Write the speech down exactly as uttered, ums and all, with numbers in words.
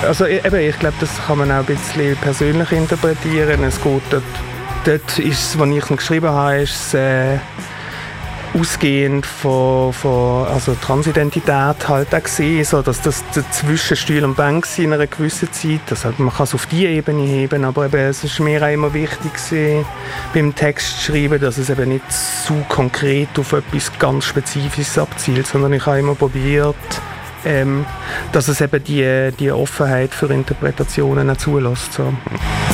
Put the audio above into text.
Also eben, ich glaube, das kann man auch ein bisschen persönlich interpretieren. Es geht dort, dort ist es, was ich noch geschrieben habe, ist es, äh, ausgehend von, von also Transidentität halt auch gesehen, so dass das zwischen Stuhl und Bank in einer gewissen Zeit, also man kann es auf diese Ebene heben, aber eben, es ist mir auch immer wichtig gewesen, beim Text zu schreiben, dass es eben nicht zu konkret auf etwas ganz Spezifisches abzielt, sondern ich habe immer probiert, ähm, dass es eben die, die Offenheit für Interpretationen auch zulässt. So.